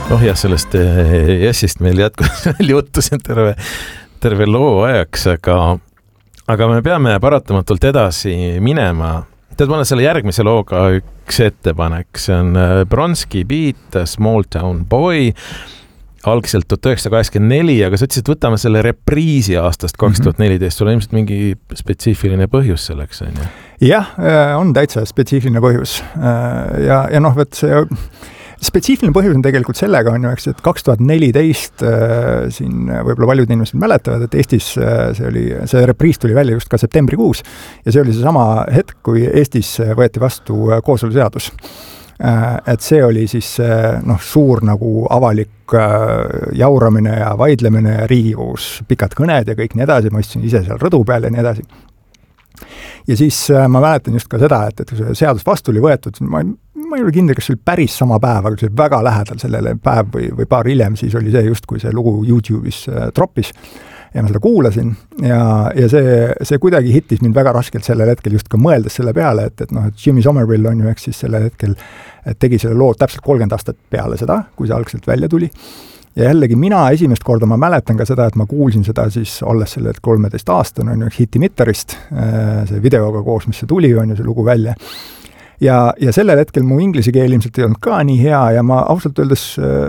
jah, sellest Yesist meil jätkus veel juttu siin terve loo ajaks, aga me peame paratamatult edasi minema. Tead, ma olen selle järgmise looga üks ettepanek, see on Bronski Beat, Small Town Boy, algselt 1984, aga sa ütlesid, võtame selle repriisi aastast 2014, sul on ilmselt mingi spetsiifiline põhjus selleks, on ju? Jah, on täitsa spetsiifiline põhjus. Ja noh, see spetsiifiline põhjus on tegelikult sellega, on ju, eks, et 2014 siin võib-olla paljud inimesed mäletavad, et Eestis see repriis tuli välja just ka septembrikuus ja see oli see sama hetk, kui Eestis võeti vastu kooseluseadus. Et see oli siis suur nagu avalik jauramine ja vaidlemine ja Riigikogus pikad kõned ja kõik nii edasi, ma istusin ise seal rõdu peal ja nii edasi. Ja siis ma mäletan just ka seda, et kui see seadus vastu oli võetud, ma ei ole kindel, kas see oli päris sama päev, aga see oli väga lähedal sellele päev või paar hiljem, siis oli see just, kui see lugu YouTube'is troppis ja ma seda kuulasin ja see kuidagi hittis mind väga raskelt sellel hetkel just ka mõeldes selle peale, et Jimmy Somerville on ju, eks siis sellel hetkel tegi selle loo täpselt 30 aastat peale seda, kui see algselt välja tuli. Ja jällegi mina esimest korda ma mäletan ka seda, et ma kuulsin seda siis olles selle 13 aastane, on ju Hiti Mitterist, see videoga koos, mis see tuli, on ju see lugu välja. Ja sellel hetkel mu inglise keel ilmselt ei olnud ka nii hea ja ma ausalt öeldes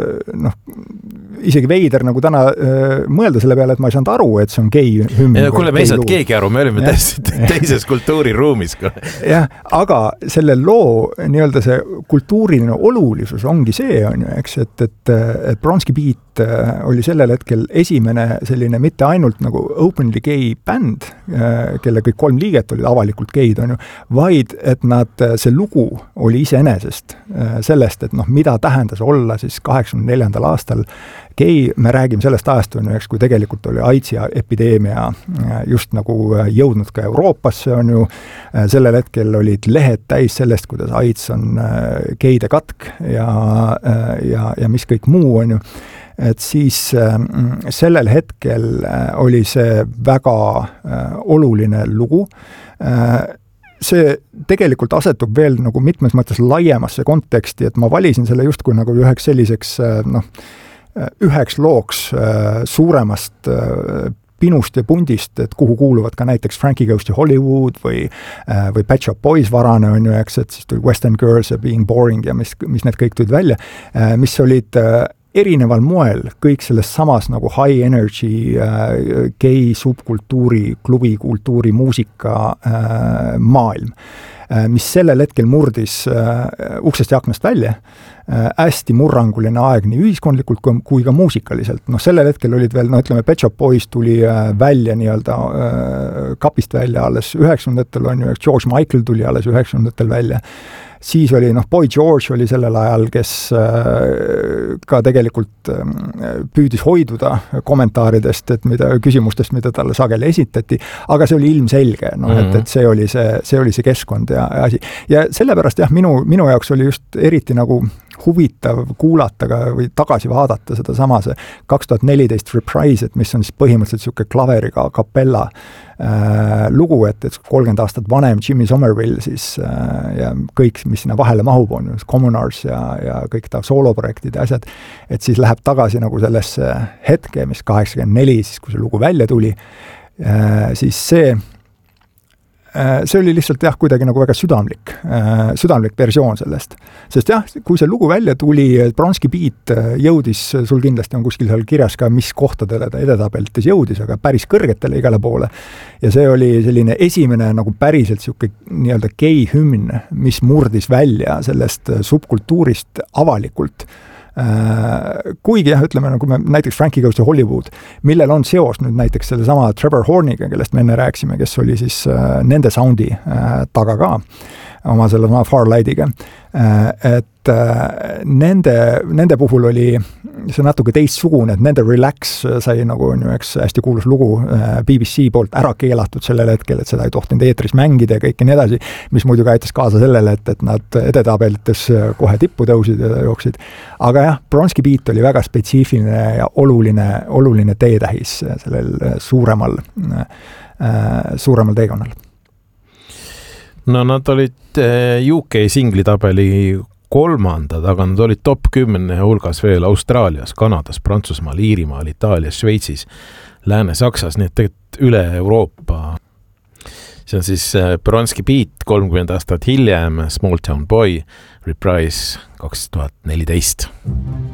isegi veider nagu täna mõelda selle peale, et ma ei saanud aru, et see on gei hümn. Kuule, me ei saanud keegi aru, me olime teises kultuuriruumis. Jah, aga selle loo nii-öelda see kultuuriline olulisus ongi see, on ju, eks, et Bronski Beat oli sellel hetkel esimene selline mitte ainult nagu openly gay bänd, kelle kõik 3 liiget olid avalikult geid, on ju, vaid et see lugu oli iseenesest sellest, et mida tähendas olla siis 84. aastal gei, me räägime sellest ajast, on ju, eks, kui tegelikult oli AIDSi epideemia just nagu jõudnud ka Euroopasse, on ju, sellel hetkel olid lehed täis sellest, kuidas AIDS on geide katk ja mis kõik muu, on ju, et siis sellel hetkel oli see väga oluline lugu. See tegelikult asetub veel nagu mitmes mõttes laiemasse konteksti, et ma valisin selle justkui nagu üheks selliseks üheks looks suuremast pinust ja pundist, et kuhu kuuluvad ka näiteks Frankie Goes to Hollywood või Pet Shop Boys varane, on ju, eks, et siis tuli Western Girls ja Being Boring ja mis need kõik tulid välja, mis olid erineval moel kõik selles samas nagu high energy gei subkultuuri, klubikultuuri, muusika maailm, mis sellel hetkel murdis uksest ja aknast välja. Hästi murranguline aeg nii ühiskondlikult kui ka muusikaliselt. Sellel hetkel olid veel, ütleme, Pet Shop Boys tuli välja nii-öelda kapist välja alles 90-ndatel, on ju, George Michael tuli alles 90-ndatel välja. Siis oli, Boy George oli sellel ajal, kes ka tegelikult püüdis hoiduda kommentaaridest, küsimustest, mida talle sageli esitati, aga see oli ilmselge, et see oli see keskkond ja asi. Ja sellepärast, jah, minu jaoks oli just eriti nagu huvitav kuulata või tagasi vaadata seda sama see 2014 Reprise, et mis on siis põhimõtteliselt siuke klaveriga kapella lugu, et 30 aastat vanem Jimmy Somerville siis ja kõik, mis sinna vahele mahub, on Communards ja kõik ta sooloprojektid ja asjad, et siis läheb tagasi nagu sellesse hetke, mis 84, siis kui see lugu välja tuli, siis see oli lihtsalt jah, kuidagi nagu väga südamlik versioon sellest. Sest jah, kui see lugu välja tuli, Bronski Beat jõudis, sul kindlasti on kuskil seal kirjas ka, mis kohtadele ta edetabelites jõudis, aga päris kõrgetele igale poole. Ja see oli selline esimene nagu päriselt siuke nii-öelda gei hümn, mis murdis välja sellest subkultuurist avalikult. Kuigi jah, ütleme, nagu me näiteks Frankie Goes to Hollywood, millel on seos nüüd näiteks selle sama Trevor Horniga, kellest me enne rääksime, kes oli siis nende soundi taga ka oma selle Farlightiga, et nende puhul oli see natuke teistsugune, et nende Relax sai nagu on ju üks hästi kuulus lugu BBC poolt ära keelatud sellel hetkel, et seda ei tohtinud eetris mängida ja kõik nii edasi, mis muidugi aitas kaasa sellele, et nad edetabelites kohe tippu tõusid ja jooksid. Aga jah, Bronski Beat oli väga spetsiifiline ja oluline teetähis sellel suuremal teekonnal. No nad olid UK singlitabeli 3, aga nad olid top 10 hulgas veel Austraalias, Kanadas, Prantsusmaal, Iirimaal, Itaalias, Šveitsis, Lääne-Saksas, nii et tegelikult üle Euroopa. See on siis Bronski Beat 30 aastat hiljem, Small Town Boy, Reprise 2014.